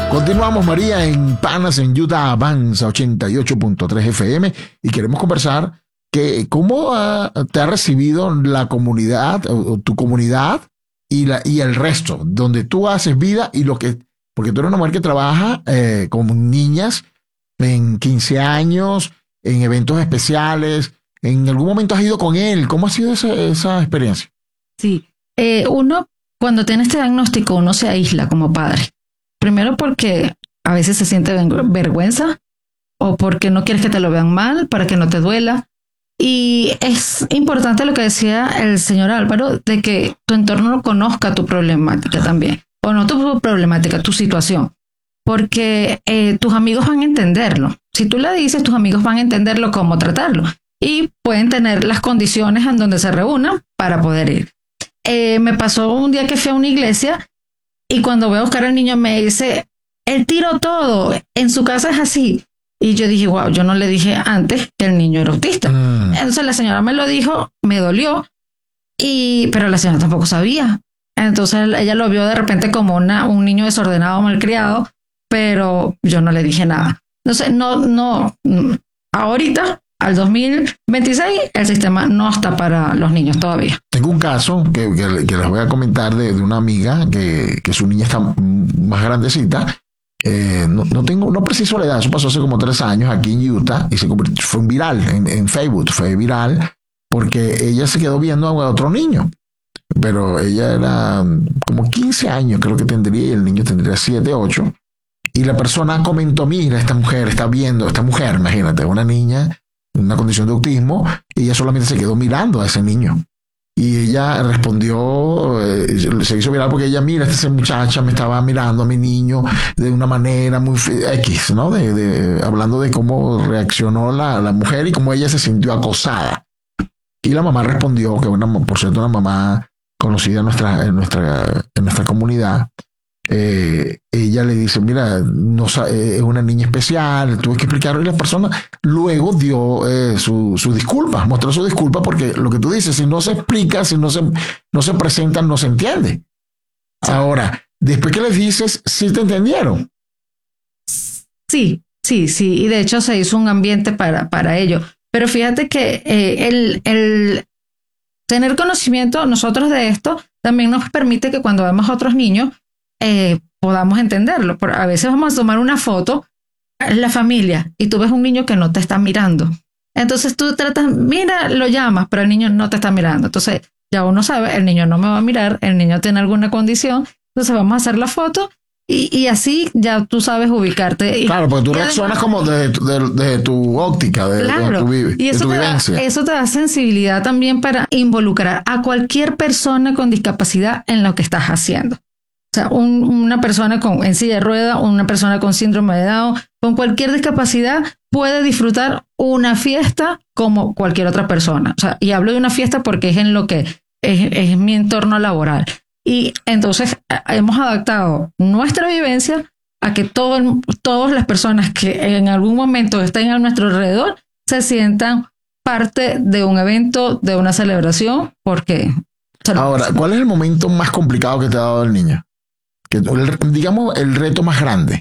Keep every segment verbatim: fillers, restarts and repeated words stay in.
Continuamos, María, en Panas en Utah Avanza ochenta y ocho punto tres F M y queremos conversar que cómo uh, te ha recibido la comunidad, o tu comunidad y, la, y el resto, donde tú haces vida y lo que, porque tú eres una mujer que trabaja eh, con niñas en quince años, en eventos especiales. ¿En algún momento has ido con él? ¿Cómo ha sido esa, esa experiencia? Sí, eh, uno cuando tiene este diagnóstico uno se aísla como padre. Primero porque a veces se siente vergüenza o porque no quieres que te lo vean mal, para que no te duela. Y es importante lo que decía el señor Álvaro, de que tu entorno conozca tu problemática también, o no tu problemática, tu situación, porque eh, tus amigos van a entenderlo. Si tú le dices, tus amigos van a entenderlo, cómo tratarlo, y pueden tener las condiciones en donde se reúnan para poder ir. Eh, me pasó un día que fui a una iglesia y cuando voy a buscar al niño me dice, él tiró todo, en su casa es así. Y yo dije, wow, yo no le dije antes que el niño era autista. Mm. Entonces la señora me lo dijo, me dolió, y pero la señora tampoco sabía. Entonces ella lo vio de repente como una, un niño desordenado, malcriado, pero yo no le dije nada. Entonces, no, no, ahorita, al dos mil veintiséis, el sistema no está para los niños todavía. Tengo un caso que, que, que les voy a comentar de, de una amiga que, que su niña está más grandecita. Eh, no, no tengo, no preciso la edad, eso pasó hace como tres años aquí en Utah y se convirtió, fue un viral en, en Facebook, fue viral porque ella se quedó viendo a otro niño, pero ella era como quince años, creo que tendría, y el niño tendría siete, ocho, y la persona comentó, mira, esta mujer está viendo, esta mujer, imagínate, una niña, una condición de autismo, y ella solamente se quedó mirando a ese niño. Y ella respondió, eh, se hizo viral porque ella, mira, esta muchacha me estaba mirando a mi niño de una manera muy X, ¿no? De, de, hablando de cómo reaccionó la, la mujer y cómo ella se sintió acosada. Y la mamá respondió, que una, por cierto, una mamá conocida en nuestra, en nuestra, en nuestra comunidad, eh, ella le dice, mira, no, eh, es una niña especial, tuve que explicarlo, y la persona luego dio eh, su, su disculpa, mostró su disculpa, porque lo que tú dices, si no se explica, si no se, no se presenta, no se entiende. Ahora, después que les dices, ¿sí te entendieron? Sí, sí, sí, y de hecho se hizo un ambiente para, para ello, pero fíjate que eh, el, el tener conocimiento nosotros de esto también nos permite que cuando vemos a otros niños Eh, podamos entenderlo. Por, a veces vamos a tomar una foto en la familia y tú ves un niño que no te está mirando. Entonces tú tratas, mira, lo llamas, pero el niño no te está mirando. Entonces ya uno sabe, el niño no me va a mirar, el niño tiene alguna condición, entonces vamos a hacer la foto y, y así ya tú sabes ubicarte. Claro, porque tú y reaccionas además, como desde de, de, de tu óptica, de, claro, de tu, vive, y eso de tu te vivencia. Da, eso te da sensibilidad también para involucrar a cualquier persona con discapacidad en lo que estás haciendo. O sea, un, una persona con, en silla de rueda, una persona con síndrome de Down, con cualquier discapacidad, puede disfrutar una fiesta como cualquier otra persona. O sea, y hablo de una fiesta porque es en lo que es, es mi entorno laboral. Y entonces hemos adaptado nuestra vivencia a que todo, todas las personas que en algún momento estén a nuestro alrededor se sientan parte de un evento, de una celebración, porque... Ahora, ¿cuál es el momento más complicado que te ha dado el niño? Que, el, digamos, el reto más grande.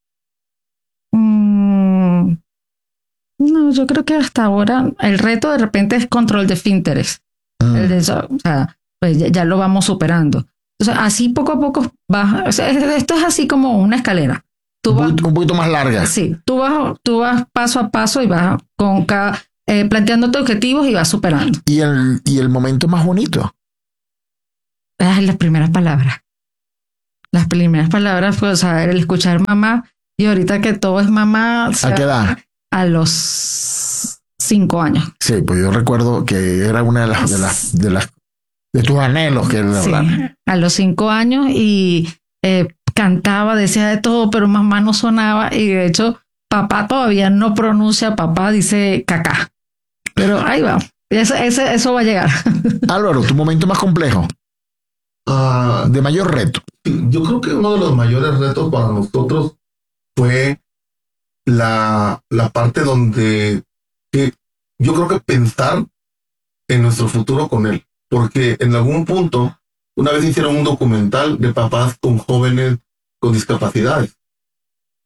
Mm, no, yo creo que hasta ahora el reto de repente es control de esfínteres. Mm. El de eso, o sea, pues ya, ya lo vamos superando. O sea, así poco a poco vas. O sea, esto es así como una escalera. Tú un, vas, poquito, un poquito más larga. Sí, tú vas, tú vas paso a paso y vas con cada, eh, planteándote objetivos y vas superando. ¿Y el, y el momento más bonito? Ah, las primeras palabras. Las primeras palabras fue, o sea, el escuchar mamá, y ahorita que todo es mamá. O sea, ¿a qué edad? A los cinco años. Sí, pues yo recuerdo que era una de las de las de, las, de tus anhelos que él sí, hablar. A los cinco años y eh, cantaba, decía de todo, pero mamá no sonaba, y de hecho papá todavía no pronuncia papá, dice cacá. Pero ahí va, eso, eso, eso va a llegar. Álvaro, tu momento más complejo. Uh, de mayor reto. Yo creo que uno de los mayores retos para nosotros fue la, la parte donde que yo creo que pensar en nuestro futuro con él, porque en algún punto una vez hicieron un documental de papás con jóvenes con discapacidades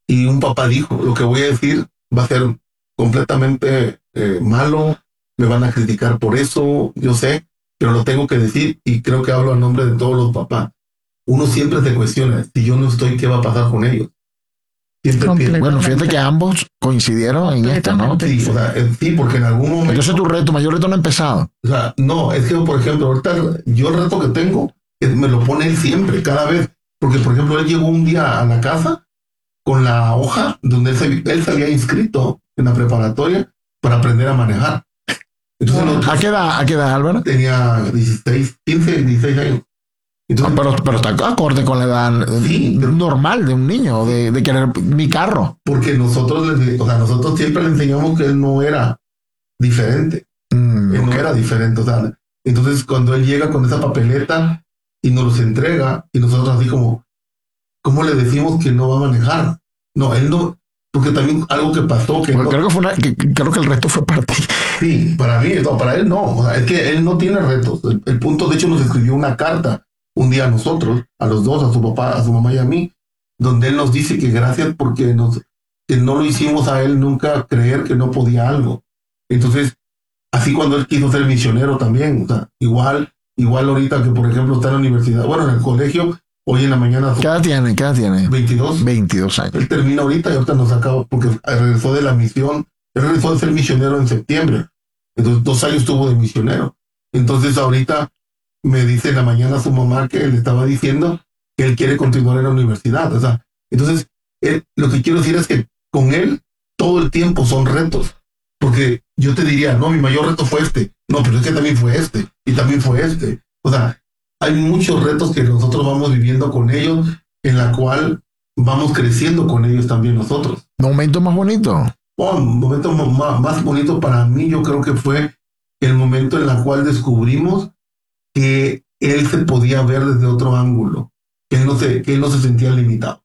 y un papá dijo, lo que voy a decir va a ser completamente eh, malo, me van a criticar por eso, yo sé, pero lo tengo que decir y creo que hablo a nombre de todos los papás. Uno siempre se cuestiona, si yo no estoy, ¿qué va a pasar con ellos? Siempre pienso, bueno, fíjate que ambos coincidieron en esto, ¿no? Sí, o sea, sí, porque en algún momento... Entonces tu reto, mayor reto no ha empezado. O sea, no, es que, por ejemplo, ahorita yo el reto que tengo, es, me lo pone él siempre, cada vez. Porque, por ejemplo, él llegó un día a la casa con la hoja donde él se, él se había inscrito en la preparatoria para aprender a manejar. Entonces, ¿A nosotros, qué edad, a qué edad, Álvaro? tenía dieciséis, quince, dieciséis años. Entonces, Ah, pero, pero está acorde con la edad Sí, pero- normal de un niño, de, de querer mi carro. porque nosotros, le- o sea, nosotros siempre le enseñamos que él no era diferente. Mm, Él ok. no era diferente, o sea, entonces cuando él llega con esa papeleta y nos los entrega y nosotros así como, ¿cómo le decimos que no va a manejar? No, él no, porque también algo que pasó que, Porque no- creo que fue una, que, que- creo que el resto fue para ti. sí, para mí, no, para él no, o sea, es que él no tiene retos. El, el punto, de hecho, nos escribió una carta un día a nosotros, a los dos, a su papá, a su mamá y a mí, donde él nos dice que gracias porque nos, que no lo hicimos a él nunca creer que no podía algo. Entonces, así cuando él quiso ser misionero también, o sea, igual, igual ahorita que por ejemplo está en la universidad, bueno, en el colegio, hoy en la mañana ¿Qué edad tiene? ¿Qué edad tiene? veintidós, veintidós años. él termina ahorita y ahorita nos acaba, porque regresó de la misión, él regresó de ser misionero en septiembre, entonces dos años estuvo de misionero. Entonces ahorita me dice en la mañana su mamá que le estaba diciendo que él quiere continuar en la universidad, o sea, entonces él, lo que quiero decir es que con él todo el tiempo son retos, porque yo te diría, no, mi mayor reto fue este, no, pero es que también fue este, y también fue este, o sea, hay muchos retos que nosotros vamos viviendo con ellos, en la cual vamos creciendo con ellos también nosotros. Momento más bonito. Oh, un momento más, más bonito para mí, yo creo que fue el momento en el cual descubrimos que él se podía ver desde otro ángulo, que él no se, que él no se sentía limitado.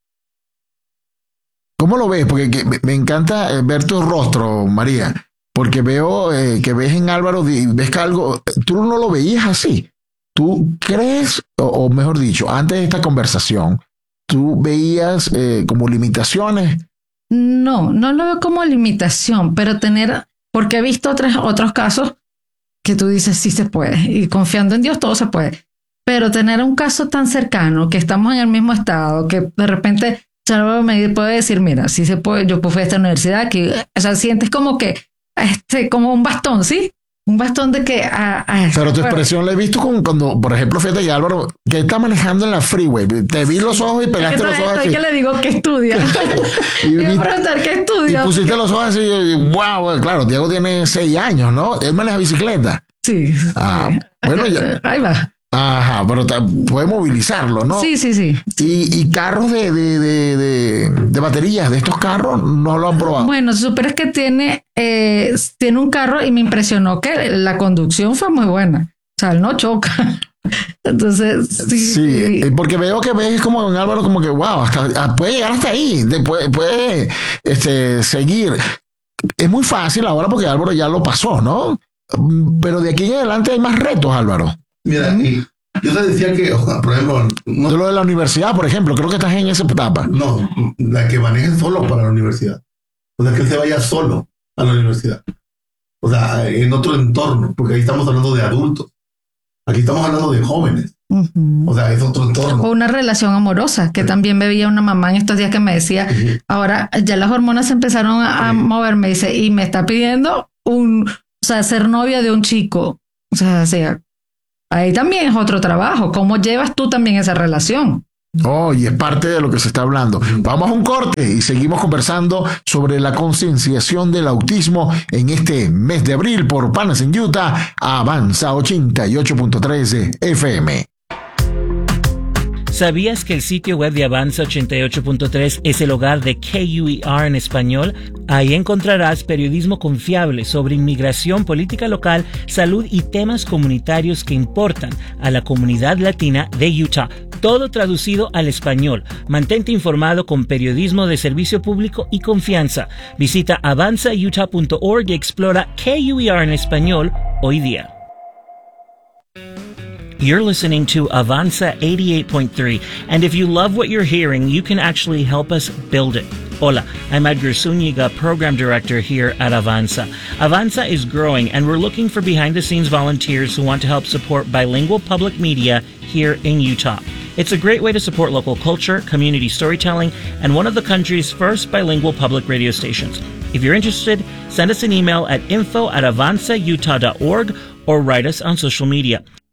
¿Cómo lo ves? Porque que- me- me encanta eh, ver tu rostro, María, porque veo eh, que ves en Álvaro, di- ves que algo, tú no lo veías así. ¿Tú crees, o, o mejor dicho, antes de esta conversación, tú veías eh, como limitaciones? No, no lo veo como limitación, pero tener, porque he visto otros, otros casos que tú dices sí se puede, y confiando en Dios todo se puede, pero tener un caso tan cercano, que estamos en el mismo estado, que de repente Salvador me puede decir, mira, sí se puede, yo fui a esta universidad, que, o sea, sientes como que, este, como un bastón, ¿sí? Un bastón de que... ah, ah, Pero tu bueno, expresión la he visto con, cuando, por ejemplo, fíjate que Álvaro, que está manejando en la freeway, te vi los ojos y pegaste estoy- los ojos estoy así. que le digo que estudia. Y, Y me y- preguntar qué y estudia. pusiste los ojos así, y, wow, claro, Diego tiene seis años, ¿no? Él maneja bicicleta. Sí. Ah, sí. bueno, ya. Ahí va. Ajá, pero ta- puede movilizarlo, ¿no? Sí, sí, sí. Y, y carros de, de, de, de, de baterías de estos carros no lo han probado. Bueno, súper es que tiene, eh, tiene un carro y me impresionó que la conducción fue muy buena. O sea, él no choca. Entonces, sí. Sí, eh, porque veo que ves como en Álvaro como que wow, hasta, ah, puede llegar hasta ahí, de- puede, puede este, seguir. Es muy fácil ahora porque Álvaro ya lo pasó, ¿no? Mm, Pero de aquí en adelante hay más retos, Álvaro. Mira, y yo te decía que, o sea, por ejemplo, no, De lo de la universidad, por ejemplo, creo que estás en esa etapa. no, la que maneje solo para la universidad. O sea, que él se vaya solo a la universidad. O sea, en otro entorno, porque ahí estamos hablando de adultos. Aquí estamos hablando de jóvenes. Ujú. O sea, es otro O entorno. una relación amorosa, que Sí. también me veía una mamá en estos días que me decía, Ujú. ahora ya las hormonas empezaron a, a Sí. mover, me dice, y me está pidiendo un, o sea, ser novia de un chico. O sea, o sea, ahí también es otro trabajo. ¿Cómo llevas tú también esa relación? Oh, y es parte de lo que se está hablando. Vamos a un corte y seguimos conversando sobre la concienciación del autismo en este mes de abril por Panas en Utah. Avanza ochenta y ocho punto tres de F M. ¿Sabías que el sitio web de Avanza ochenta y ocho punto tres es el hogar de K U E R en español? Ahí encontrarás periodismo confiable sobre inmigración, política local, salud y temas comunitarios que importan a la comunidad latina de Utah. Todo traducido al español. Mantente informado con periodismo de servicio público y confianza. Visita avanza utah punto org y explora K U E R en español hoy día. You're listening to Avanza eighty-eight point three, and if you love what you're hearing, you can actually help us build it. Hola, I'm Edgar Zúñiga, Program Director here at Avanza. Avanza is growing, and we're looking for behind-the-scenes volunteers who want to help support bilingual public media here in Utah. It's a great way to support local culture, community storytelling, and one of the country's first bilingual public radio stations. If you're interested, send us an email at info at avanza utah dot org or write us on social media.